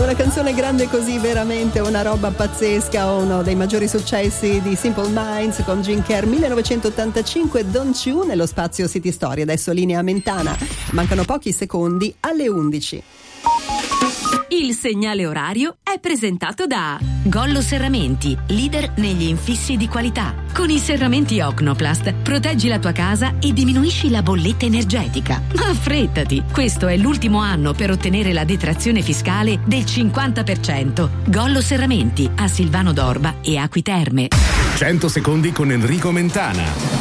Una canzone grande così, veramente una roba pazzesca, uno dei maggiori successi di Simple Minds con Gene Kerr, 1985, Don't You, nello spazio City Story. Adesso linea Mentana, mancano pochi secondi alle 11. Il segnale orario è presentato da Gollo Serramenti, leader negli infissi di qualità. Con i serramenti Ocnoplast proteggi la tua casa e diminuisci la bolletta energetica. Ma affrettati, questo è l'ultimo anno per ottenere la detrazione fiscale del 50%. Gollo Serramenti a Silvano d'Orba e Acqui Terme. 100 secondi con Enrico Mentana.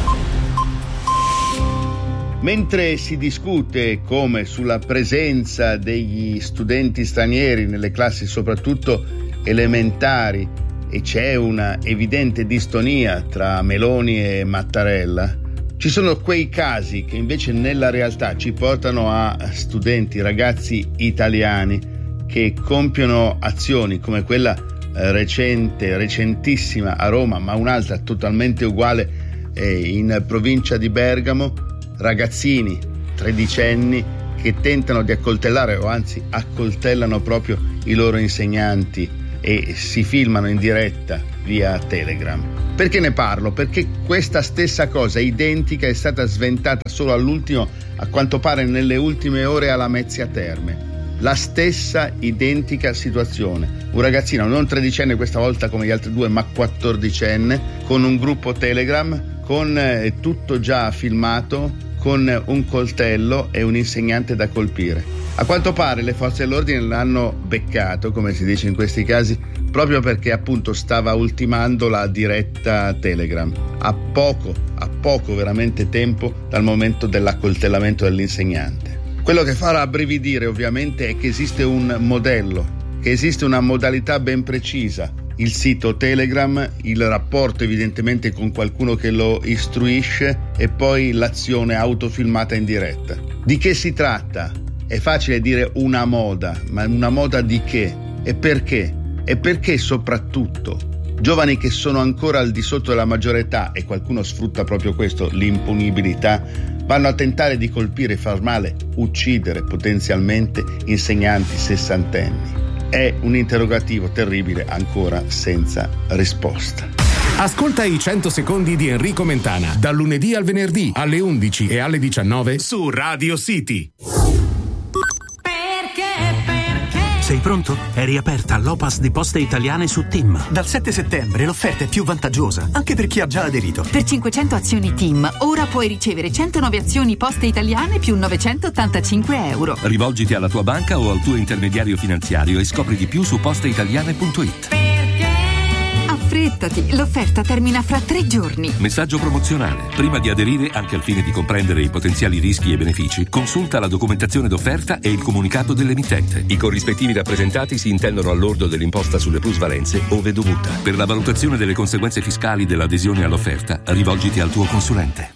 Mentre si discute come sulla presenza degli studenti stranieri nelle classi soprattutto elementari e c'è una evidente distonia tra Meloni e Mattarella, ci sono quei casi che invece nella realtà ci portano a studenti, ragazzi italiani che compiono azioni come quella recentissima a Roma, ma un'altra totalmente uguale in provincia di Bergamo. Ragazzini tredicenni che tentano di accoltellare, o anzi accoltellano proprio i loro insegnanti e si filmano in diretta via Telegram. Perché ne parlo? Perché questa stessa cosa identica è stata sventata solo all'ultimo, a quanto pare nelle ultime ore, alla Mezzia Terme. La stessa identica situazione. Un ragazzino non tredicenne questa volta come gli altri due, ma 14enne, con un gruppo Telegram, con tutto già filmato, con un coltello e un insegnante da colpire. A quanto pare le forze dell'ordine l'hanno beccato, come si dice in questi casi, proprio perché appunto stava ultimando la diretta Telegram, a poco veramente tempo dal momento dell'accoltellamento dell'insegnante. Quello che fa rabbrividire ovviamente è che esiste un modello, che esiste una modalità ben precisa. Il sito Telegram, il rapporto evidentemente con qualcuno che lo istruisce e poi l'azione autofilmata in diretta. Di che si tratta? È facile dire una moda, ma una moda di che? E perché? E perché soprattutto giovani che sono ancora al di sotto della maggiore età, e qualcuno sfrutta proprio questo, l'impunibilità, vanno a tentare di colpire, far male, uccidere potenzialmente insegnanti sessantenni? È un interrogativo terribile ancora senza risposta. Ascolta i 100 secondi di Enrico Mentana, dal lunedì al venerdì alle 11 e alle 19 su Radio City. Sei pronto? È riaperta l'Opas di Poste Italiane su TIM. Dal 7 settembre l'offerta è più vantaggiosa, anche per chi ha già aderito. Per 500 azioni TIM, ora puoi ricevere 109 azioni Poste Italiane più 985 euro. Rivolgiti alla tua banca o al tuo intermediario finanziario e scopri di più su posteitaliane.it. Affrettati, l'offerta termina fra 3 giorni. Messaggio promozionale. Prima di aderire, anche al fine di comprendere i potenziali rischi e benefici, consulta la documentazione d'offerta e il comunicato dell'emittente. I corrispettivi rappresentati si intendono al lordo dell'imposta sulle plusvalenze ove dovuta. Per la valutazione delle conseguenze fiscali dell'adesione all'offerta, rivolgiti al tuo consulente.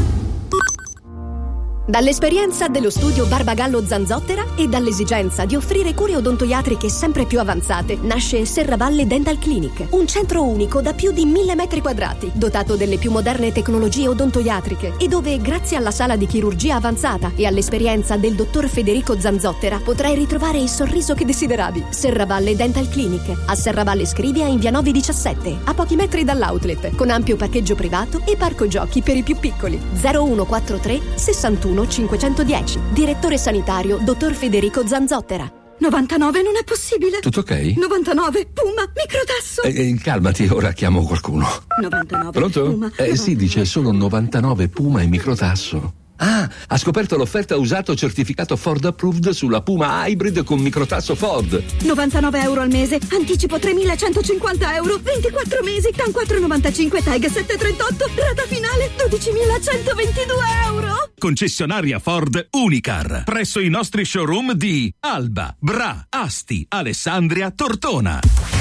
Dall'esperienza dello studio Barbagallo Zanzottera e dall'esigenza di offrire cure odontoiatriche sempre più avanzate, nasce Serravalle Dental Clinic, un centro unico da più di 1000 metri quadrati, dotato delle più moderne tecnologie odontoiatriche e dove, grazie alla sala di chirurgia avanzata e all'esperienza del dottor Federico Zanzottera, potrai ritrovare il sorriso che desideravi. Serravalle Dental Clinic, a Serravalle Scrivia in via Novi 17, a pochi metri dall'outlet, con ampio parcheggio privato e parco giochi per i più piccoli. 0143 61 510. Direttore sanitario dottor Federico Zanzottera. 99 non è possibile. Tutto ok? 99 Puma microtasso. Calmati, ora chiamo qualcuno. 99 Pronto? Puma. Sì, dice solo 99 Puma e microtasso. Ah, ha scoperto l'offerta usato certificato Ford Approved sulla Puma Hybrid con microtasso Ford. 99 euro al mese, anticipo 3.150 euro, 24 mesi, TAN 4,95, TAG 7,38, rata finale 12.122 euro. Concessionaria Ford Unicar, presso i nostri showroom di Alba, Bra, Asti, Alessandria, Tortona.